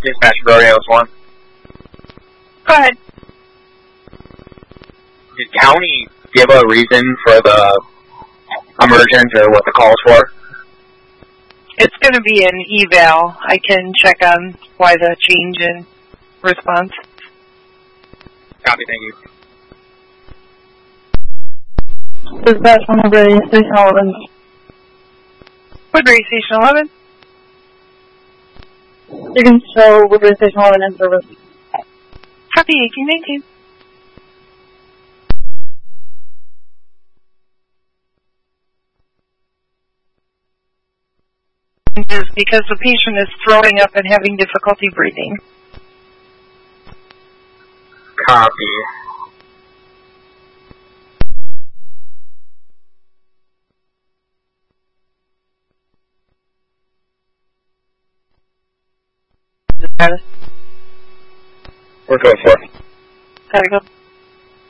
Dispatch Rodeos 1. Go ahead. Did county give a reason for the emergence or what the call's for? It's going to be an eval. I can check on why the change in response. Copy, thank you. Dispatch from Woodbury Station 11. Woodbury Station 11. You can show Woodbury Station 11 in service. Copy 1819. Is because the patient is throwing up and having difficulty breathing. Copy. Status. We're going for it. Gotta go.